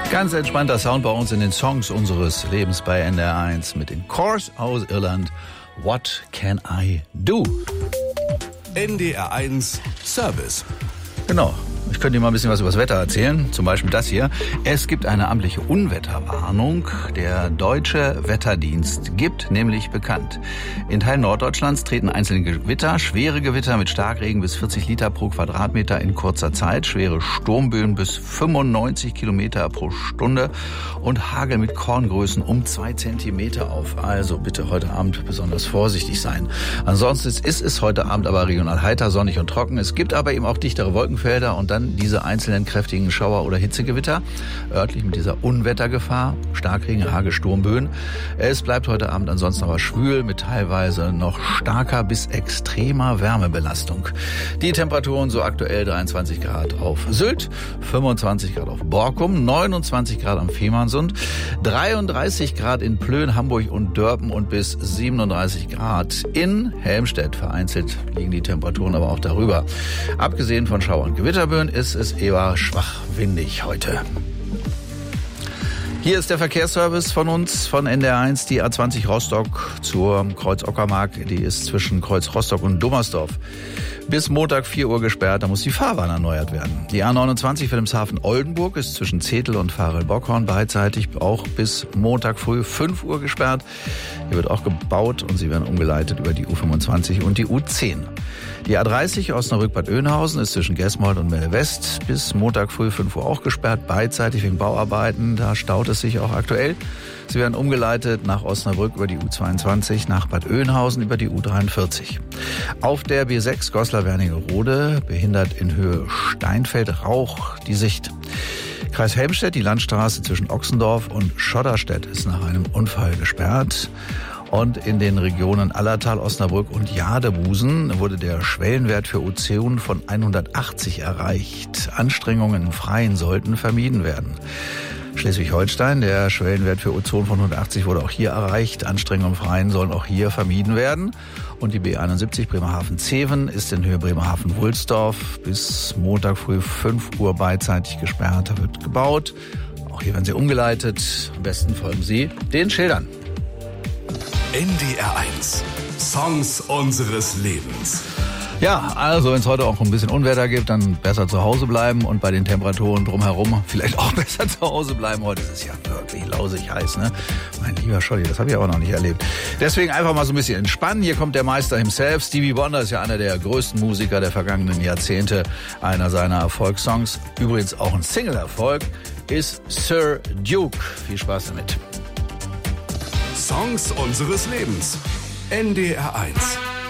Ganz entspannter Sound bei uns in den Songs unseres Lebens bei NDR1 mit den Corrs aus Irland. What can I do? NDR1 Service. Genau. Ich könnte Ihnen mal ein bisschen was über das Wetter erzählen, zum Beispiel das hier. Es gibt eine amtliche Unwetterwarnung. Der Deutsche Wetterdienst gibt nämlich bekannt. In Teilen Norddeutschlands treten einzelne Gewitter, schwere Gewitter mit Starkregen bis 40 Liter pro Quadratmeter in kurzer Zeit, schwere Sturmböen bis 95 Kilometer pro Stunde und Hagel mit Korngrößen um 2 Zentimeter auf. Also bitte heute Abend besonders vorsichtig sein. Ansonsten ist es heute Abend aber regional heiter, sonnig und trocken. Es gibt aber eben auch dichtere Wolkenfelder und dann diese einzelnen kräftigen Schauer- oder Hitzegewitter, örtlich mit dieser Unwettergefahr, Starkregen, Hagel, Sturmböen. Es bleibt heute Abend ansonsten aber schwül mit teilweise noch starker bis extremer Wärmebelastung. Die Temperaturen so aktuell 23 Grad auf Sylt, 25 Grad auf Borkum, 29 Grad am Fehmarnsund, 33 Grad in Plön, Hamburg und Dörpen und bis 37 Grad in Helmstedt. Vereinzelt liegen die Temperaturen aber auch darüber. Abgesehen von Schauer- und Gewitterböen ist es eher schwach windig heute. Hier ist der Verkehrsservice von uns, von NDR1, die A20 Rostock zur Kreuz Ockermark. Die ist zwischen Kreuz Rostock und Dummersdorf bis Montag 4 Uhr gesperrt. Da muss die Fahrbahn erneuert werden. Die A29 Wilhelmshaven-Oldenburg ist zwischen Zetel und Varel-Bockhorn beidseitig auch bis Montag früh 5 Uhr gesperrt. Hier wird auch gebaut und sie werden umgeleitet über die U25 und die U10. Die A30 Osnabrück-Bad Oeynhausen ist zwischen Gesmold und Melle-West bis Montag früh 5 Uhr auch gesperrt, beidseitig wegen Bauarbeiten. Da staut es sich auch aktuell. Sie werden umgeleitet nach Osnabrück über die U22, nach Bad Oeynhausen über die U43. Auf der B6 Goslar-Wernigerode behindert in Höhe Steinfeld-Rauch die Sicht. Kreis Helmstedt, die Landstraße zwischen Ochsendorf und Schotterstedt ist nach einem Unfall gesperrt. Und in den Regionen Allertal, Osnabrück und Jadebusen wurde der Schwellenwert für Ozon von 180 erreicht. Anstrengungen im Freien sollten vermieden werden. Schleswig-Holstein, der Schwellenwert für Ozon von 180 wurde auch hier erreicht. Anstrengungen im Freien sollen auch hier vermieden werden. Und die B71 Bremerhaven-Zeven ist in Höhe Bremerhaven-Wulsdorf bis Montag früh 5 Uhr beidseitig gesperrt. Da wird gebaut. Auch hier werden sie umgeleitet. Am besten folgen Sie den Schildern. NDR1 Songs unseres Lebens. Ja, also wenn es heute auch ein bisschen Unwetter gibt, dann besser zu Hause bleiben und bei den Temperaturen drumherum vielleicht auch besser zu Hause bleiben. Heute ist es ja wirklich lausig heiß, ne? Mein lieber Scholli, das habe ich aber noch nicht erlebt. Deswegen einfach mal so ein bisschen entspannen. Hier kommt der Meister himself. Stevie Wonder ist ja einer der größten Musiker der vergangenen Jahrzehnte. Einer seiner Erfolgssongs, übrigens auch ein Single-Erfolg, ist Sir Duke. Viel Spaß damit. Songs unseres Lebens. NDR1.